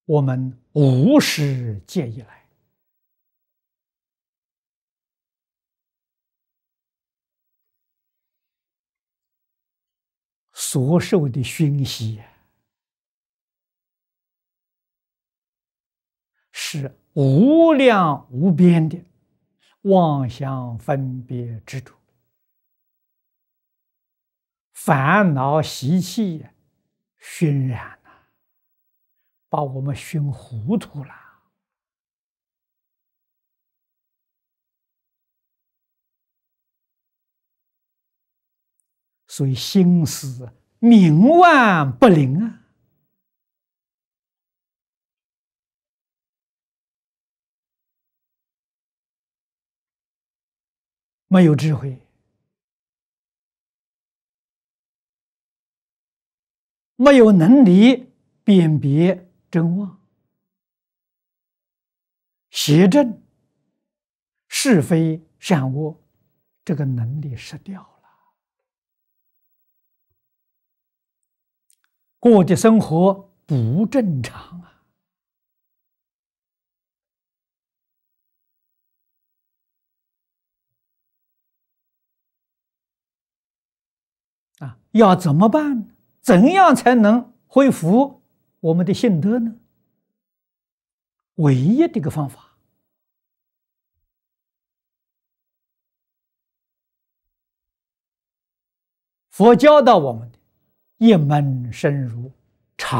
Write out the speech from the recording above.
我们无始劫以来所受的熏习，是无量无边的妄想分别执着，烦恼习气熏染了，把我们熏糊涂了。所以心思冥顽不灵啊！没有智慧，没有能力辨别真妄、邪正、是非善恶，这个能力失掉了，过的生活不正常啊！要怎么办？怎样才能恢复我们的信德呢？唯一的一个方法，佛教导我们的一门深入，